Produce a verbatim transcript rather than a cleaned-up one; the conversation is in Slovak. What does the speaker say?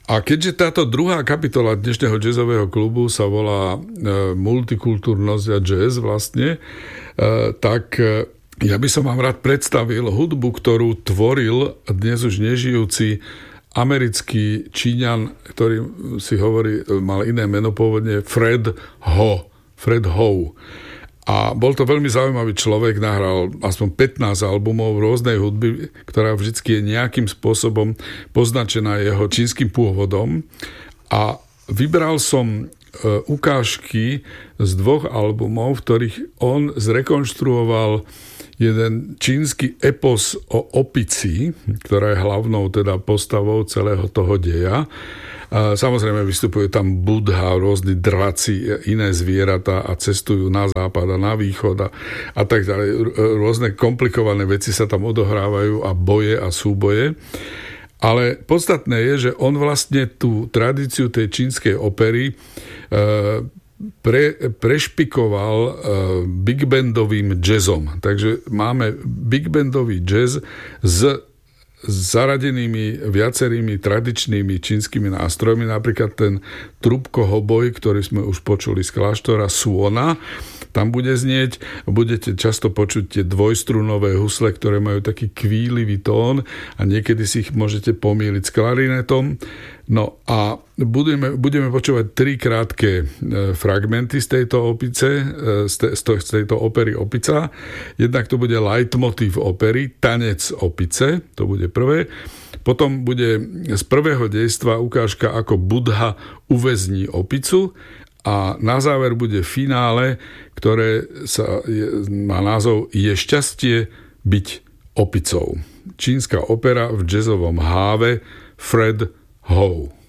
A keďže táto druhá kapitola dnešného jazzového klubu sa volá e, multikultúrnosť a jazz vlastne, e, tak e, ja by som vám rád predstavil hudbu, ktorú tvoril dnes už nežijúci americký Číňan, ktorý si hovorí, mal iné meno pôvodne, Fred Ho. Fred Ho. A bol to veľmi zaujímavý človek, nahral aspoň pätnásť albumov rôznej hudby, ktorá vždycky je nejakým spôsobom poznačená jeho čínskym pôvodom. A vybral som ukážky z dvoch albumov, v ktorých on zrekonštruoval jeden čínsky epos o opici, ktorá je hlavnou teda postavou celého toho deja. Samozrejme vystupujú tam Buddha, rôzni draci, iné zvieratá a cestujú na západ a na východ a, a tak ďalej. Rôzne komplikované veci sa tam odohrávajú a boje a súboje. Ale podstatné je, že on vlastne tú tradíciu tej čínskej opery pre, prešpikoval big bandovým jazzom. Takže máme big bandový jazz s zaradenými viacerými tradičnými čínskymi nástrojmi, napríklad ten trúbko-hoboj, ktorý sme už počuli z kláštora Suona, tam bude znieť, budete často počuť tie dvojstrunové husle, ktoré majú taký kvílivý tón a niekedy si ich môžete pomýliť s klarinetom. No a budeme, budeme počúvať tri krátke fragmenty z tejto opice, z, te, z tejto opery Opica. Jednak to bude leitmotív opery, tanec opice, to bude prvé. Potom bude z prvého dejstva ukážka, ako Buddha uväzní opicu. A na záver bude finále, ktoré sa, je, má názov Je šťastie byť opicou. Čínska opera v jazzovom háve Fred Ho.